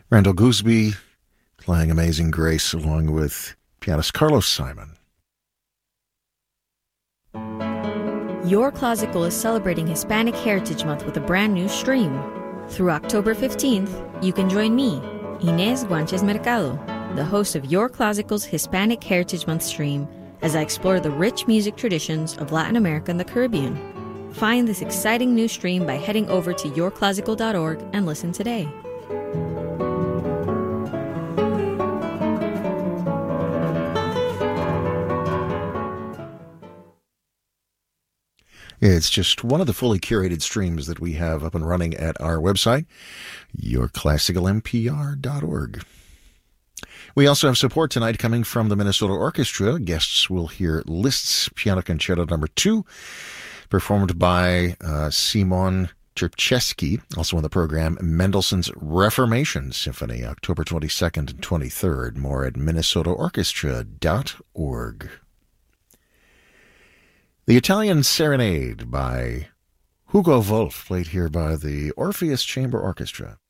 Randall Gooseby playing Amazing Grace along with pianist Carlos Simon. Your Classical is celebrating Hispanic Heritage Month with a brand new stream. Through October 15th, you can join me, Inés Guanches Mercado, the host of Your Classical's Hispanic Heritage Month stream, as I explore the rich music traditions of Latin America and the Caribbean. Find this exciting new stream by heading over to yourclassical.org and listen today. It's just one of the fully curated streams that we have up and running at our website, yourclassicalmpr.org. We also have support tonight coming from the Minnesota Orchestra. Guests will hear Liszt's Piano Concerto No. 2, performed by Simon Czerpczewski. Also on the program, Mendelssohn's Reformation Symphony, October 22nd and 23rd. More at minnesotaorchestra.org. The Italian Serenade by Hugo Wolf, played here by the Orpheus Chamber Orchestra.